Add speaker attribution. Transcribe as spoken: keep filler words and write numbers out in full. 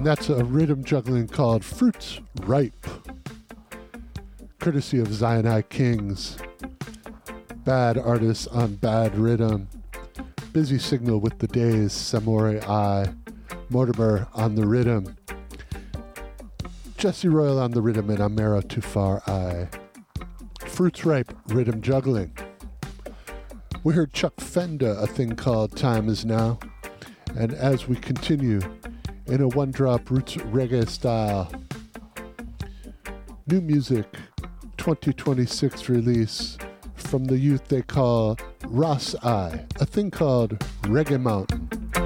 Speaker 1: that's a rhythm juggling called Fruits Ripe, courtesy of Zion I Kings. Bad artists on bad rhythm. Busy Signal with the days, Samurai Eye. Mortimer on the rhythm. Jesse Royal on the rhythm, and Amara Too Far Eye. Fruits Ripe, rhythm juggling. We heard Chuck Fenda, a thing called Time Is Now. And as we continue in a one-drop roots reggae style, new music, twenty twenty-six release from the youth they call Ross I, a thing called Reggae Mountain.